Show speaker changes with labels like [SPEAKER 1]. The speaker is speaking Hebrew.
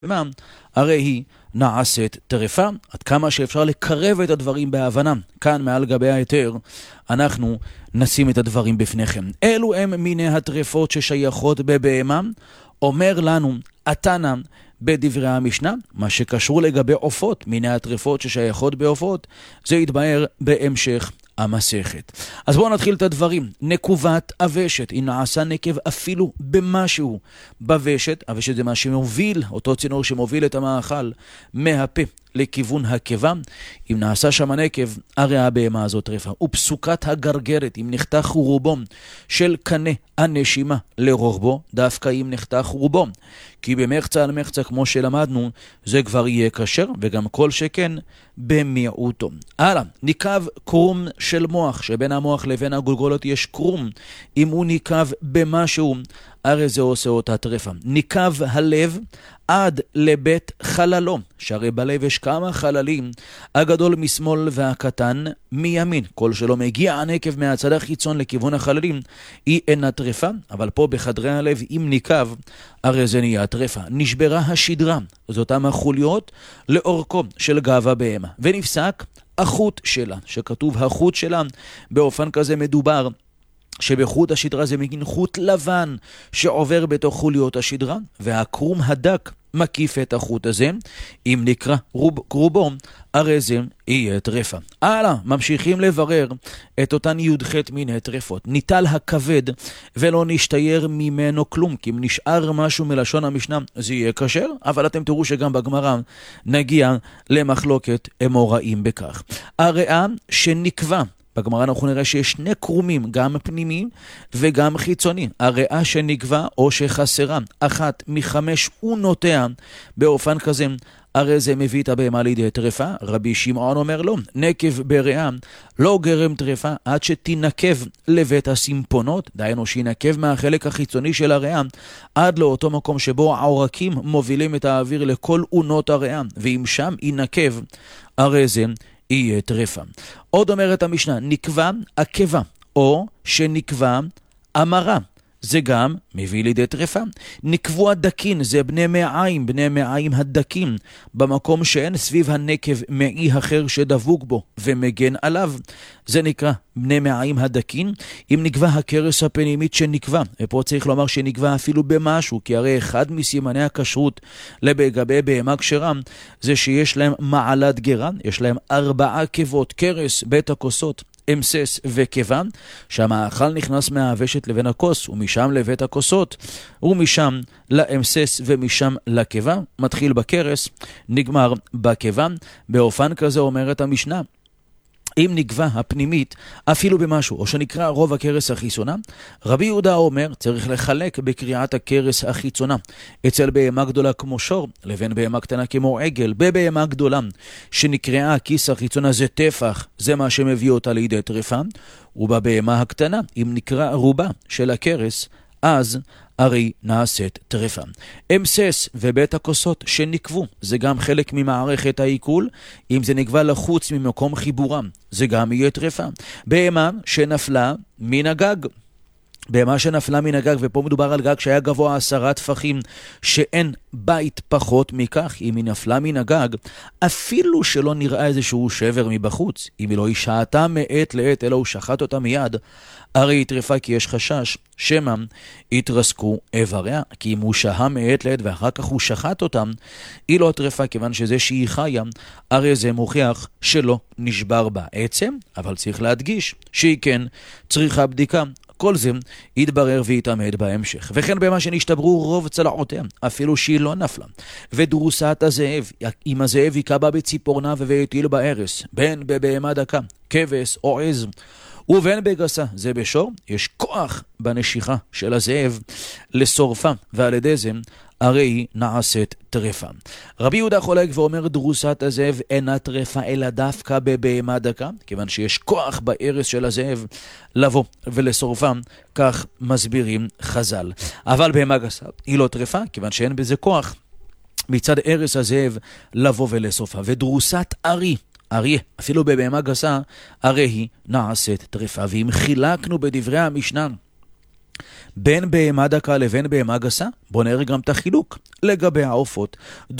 [SPEAKER 1] מה? הרי היא נעשית טרפה, עד כמה שאפשר לקרב את הדברים בהבנה. כאן מעל גבי היתר אנחנו נשים את הדברים בפניכם. אלו הם מיני הטרפות ששייכות בבהמה. אומר לנו התנא בדברי המשנה, מה שקשור לגבי עופות, מיני הטרפות ששייכות בעופות, זה יתבהר בהמשך המסכת. אז בואו נתחיל את הדברים. נקובת הוושט, אם נעשה נקב אפילו במשהו בוושט, הוושט זה מה שמוביל, אותו צינור שמוביל את המאכל מהפה לכיוון הקיבה, אם נעשה שם נקב, הרי הבהמה הזאת טרפה. ופסוקת הגרגרת, אם נחתך רובו של קנה הנשימה לרוחבו, דווקא אם נחתך רובו, כי במחצה על מחצה כמו שלמדנו, זה כבר יהיה כשר, וגם כל שכן במיעוטו. הלאה, ניקב קרום של מוח, שבין המוח לבין הגולגולות יש קרום, אם הוא ניקב במשהו, הרי זה עושה אותה טרפה. ניקב הלב עד לבית חללו, שהרי בלב יש כמה חללים, הגדול משמאל והקטן מימין. כל שלא מגיע הנקב מהצד החיצון לכיוון החללים, היא אינה טרפה, אבל פה בחדרי הלב, אם ניקב, הרי זה נהיה טרפה. נשברה השדרה, זאת אותם החוליות לאורכו של גב הבהמה, ונפסק החוט שלה, שכתוב החוט שלה, באופן כזה מדובר שבחוט השדרה זה מגין חוט לבן שעובר בתוך חוליות השדרה, והקרום הדק מקיף את החוט הזה. אם נקרא קרובו, הרי זה יהיה טרפה. הלאה, ממשיכים לברר את אותן י"ח מיני טרפות. ניטל הכבד ולא נשתייר ממנו כלום, כי אם נשאר משהו מלשון המשנה זה יהיה כשר, אבל אתם תראו שגם בגמרא נגיע למחלוקת אמוראים בכך. הריאה שנקבע, בגמרא אנחנו נראה שיש שני קרומים, גם פנימיים וגם חיצוניים. הריאה שנקבע או שחסרה אחת מחמש אונותיה באופן כזה, הרי זה מביא את הבהמה לידי טרפה. רבי שמעון אומר לו, נקב בריאה לא גרם טרפה עד שתינקב לבית הסימפונות, דהיינו שינקב מהחלק החיצוני של הריאה עד לאותו מקום שבו העורקים מובילים את האוויר לכל אונות הריאה, ואם שם ינקב, הרי זה יהיה טרפה. עוד אומרת המשנה, נקבע עקבה או שנקבע אמרה, זה גם מביא לידי טרפה. נקבו הדקים, זה בני מעיים הדקים, במקום שאין סביב הנקב מעי אחר שדבוק בו ומגן עליו, זה נקרא בני מעיים הדקים. אם נקבע הקרס הפנימית שנקבע, ופה צריך לומר שנקבע אפילו במשהו, כי הרי אחד מסימני הכשרות לגבי בהמה כשרה זה שיש להם מעלת גרה, יש להם 4 עקבות, קרס, בית הכוסות, אמסס וקיבה, שהמאכל נכנס מהוושט לבין הכוס, ומשם לבית הכוסות, ומשם לאמסס ומשם לקיבה, מתחיל בקרס, נגמר בקיבה. באופן כזה אומרת המשנה, אם נקבע הפנימית אפילו במשהו, או שנקרא רוב הקרס החיצונה, רבי יהודה אומר, צריך לחלק בקריאת הקרס החיצונה, אצל בהמה גדולה כמו שור, לבין בהמה קטנה כמו עגל. בבהמה גדולה שנקראה הכיס החיצונה זה טפח, זה מה שמביא אותה לידי טרפה, ובבהמה הקטנה, אם נקרא רובה של הקרס, אז הרי נעשית טרפה. אמסס ובית הכוסות שנקבו, זה גם חלק ממערכת העיכול, אם זה נקבע לחוץ ממקום חיבורם, זה גם יהיה טרפה. בהמה שנפלה מן הגג, בהמה שנפלה מן הגג, ופה מדובר על גג שהיה גבוה 10 טפחים, שאין בית פחות מכך, אם היא נפלה מן הגג, אפילו שלא נראה איזשהו שבר מבחוץ, אם היא לא היא שעתה מעת לעת, אלא הוא שחט אותה מיד, הרי היא טרפה, כי יש חשש שמא יתרסקו איבריה, כי אם הוא שהה מעת לעת ואחר כך הוא שחט אותם, היא לא טרפה, כיוון שזה שהיא חיה, הרי זה מוכיח שלא נשבר בה עצם, אבל צריך להדגיש שהיא כן צריכה בדיקה. כל זה יתברר ויתעמד בהמשך. וכן במה שנשתברו רוב צלעותיה, אפילו שהיא לא נפלה. ודרוסת הזאב, אם הזאב יקבע בציפורניו ויטיל בארס, בין בבהמה דקה, כבש או עז, ובין בגסה, זה בשור, יש כוח בנשיכה של הזאב לשורפה, ועל ידי זה הרי היא נעשית טרפה. רבי יהודה חולק ואומר, דרוסת הזאב אינה טרפה אלא דווקא בבהמה דקה, כיוון שיש כוח בארס של הזאב לבוא ולשורפה, כך מסבירים חז"ל. אבל בהמה גסה היא לא טרפה, כיוון שאין בזה כוח מצד ארס הזאב לבוא ולשורפה. ודרוסת אריה, אפילו בבהמה גסה, הרי היא נעשית טרפה. ואם חילקנו בדברי המשנה בין בהמה דקה לבין בהמה גסה? בוא נראה גם את החילוק. לגבי העופות,